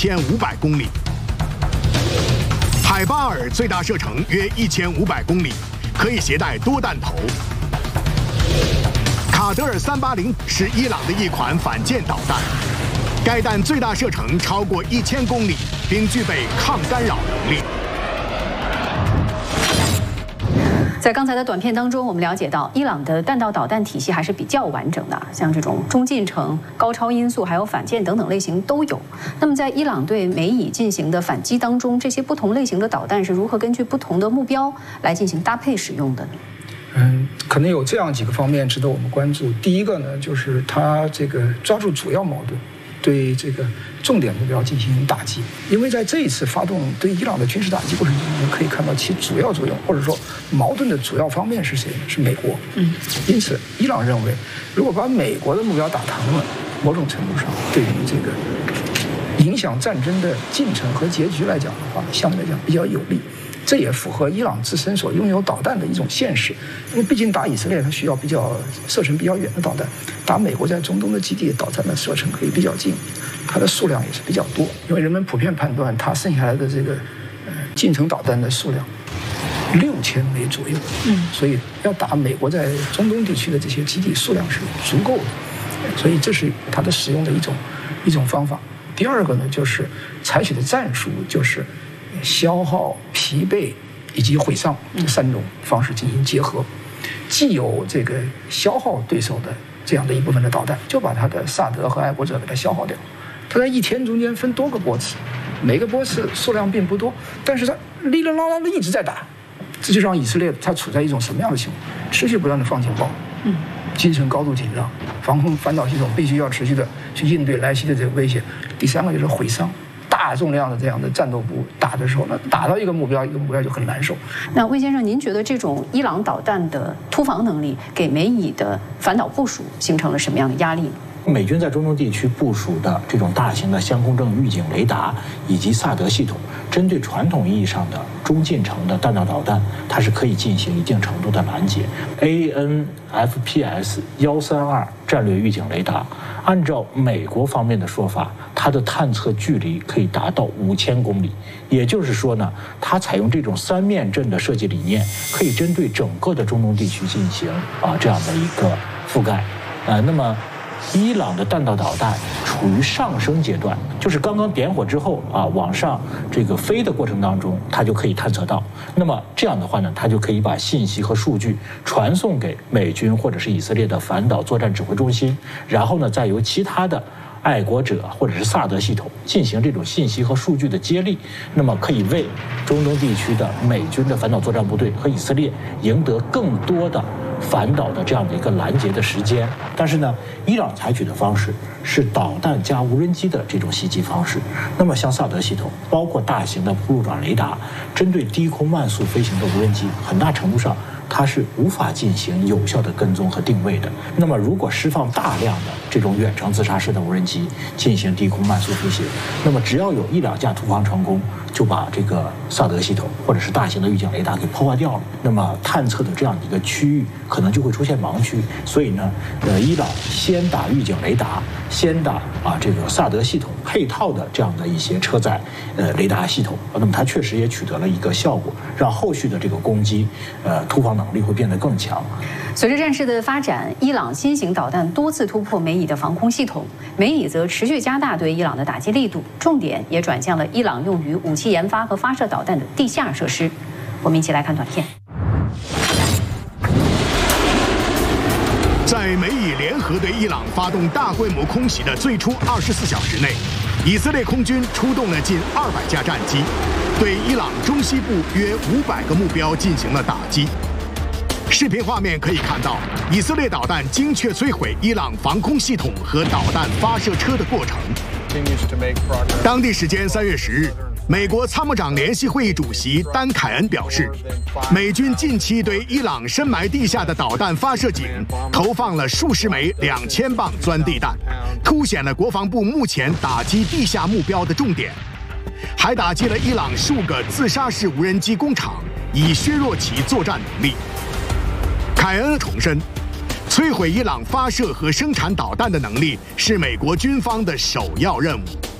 1500公里。海巴尔最大射程约1500公里，可以携带多弹头。卡德尔380是伊朗的一款反舰导弹，该弹最大射程超过1000公里，并具备抗干扰能力。 在刚才的短片当中，我们了解到，伊朗的弹道导弹体系还是比较完整的，像这种中近程、高超音速，还有反舰等等类型都有。那么，在伊朗对美以进行的反击当中，这些不同类型的导弹是如何根据不同的目标来进行搭配使用的呢？ 可能有这样几个方面值得我们关注。第一个呢，就是它这个抓住主要矛盾，对这个重点目标进行打击。因为在这一次发动对伊朗的军事打击过程中，我们可以看到其主要作用，或者说矛盾的主要方面是谁呢？是美国。因此，伊朗认为，如果把美国的目标打疼了，某种程度上对于这个影响战争的进程和结局来讲的话，相对来讲比较有利。这也符合伊朗自身所拥有导弹的一种现实，因为毕竟打以色列它需要射程比较远的导弹，打美国在中东的基地导弹的射程可以比较近，它的数量也是比较多。因为人们普遍判断它剩下来的这个近程导弹的数量6000枚左右，所以要打美国在中东地区的这些基地数量是足够的，所以这是它的使用的一种方法。第二个呢，就是采取的战术就是消耗、疲惫以及毁伤这3种方式进行结合，既有这个消耗对手的这样的一部分的导弹，就把它的萨德和爱国者给它消耗掉。它在一天中间分多个波次，每个波次数量并不多，但是它哩哩啦啦的一直在打，这就让以色列它处在一种什么样的情况？持续不断的放警报，精神高度紧张，防空反导系统必须要持续的去应对来袭的这个威胁。第3个就是毁伤。大重量的这样的战斗部打的时候，那打到一个目标就很难受。 那魏先生，您觉得这种伊朗导弹的突防能力给美以的反导部署形成了什么样的压力呢？ 美军在中东地区部署的这种大型的相空阵预警雷达以及萨德系统，针对传统意义上的中近程的弹道导弹，它是可以进行一定程度的拦截。ANFPS 132战略预警雷达，按照美国方面的说法，它的探测距离可以达到5000公里。也就是说呢，它采用这种3面阵的设计理念，可以针对整个的中东地区进行这样的一个覆盖。那么伊朗的弹道导弹处于上升阶段，就是刚刚点火之后往上这个飞的过程当中，它就可以探测到。那么这样的话呢，它就可以把信息和数据传送给美军或者是以色列的反导作战指挥中心，然后呢，再由其他的爱国者或者是萨德系统进行这种信息和数据的接力，那么可以为中东地区的美军的反导作战部队和以色列赢得更多的反导的这样的一个拦截的时间。但是呢，伊朗采取的方式是导弹加无人机的这种袭击方式。那么像萨德系统，包括大型的铺路转雷达，针对低空慢速飞行的无人机，很大程度上它是无法进行有效的跟踪和定位的。那么如果释放大量的这种远程自杀式的无人机进行低空慢速飞行，那么只要有1-2架突防成功，就把这个萨德系统或者是大型的预警雷达给破坏掉了。那么探测的这样的一个区域可能就会出现盲区。所以呢，伊朗先打预警雷达，先打这个萨德系统配套的这样的一些车载雷达系统。那么它确实也取得了一个效果，让后续的这个攻击突防能力会变得更强。 随着战事的发展，伊朗新型导弹多次突破美以的防空系统，美以则持续加大对伊朗的打击力度，重点也转向了伊朗用于武器研发和发射导弹的地下设施。我们一起来看短片。 在美以联合对伊朗发动大规模空袭的最初24小时内，以色列空军出动了近200架战机，对伊朗中西部约500个目标进行了打击。视频画面可以看到，以色列导弹精确摧毁伊朗防空系统和导弹发射车的过程。当地时间3月10日，美国参谋长联席会议主席丹·凯恩表示，美军近期对伊朗深埋地下的导弹发射井投放了数十枚2000磅钻地弹，凸显了国防部目前打击地下目标的重点，还打击了伊朗数个自杀式无人机工厂，以削弱其作战能力。凯恩重申，摧毁伊朗发射和生产导弹的能力是美国军方的首要任务。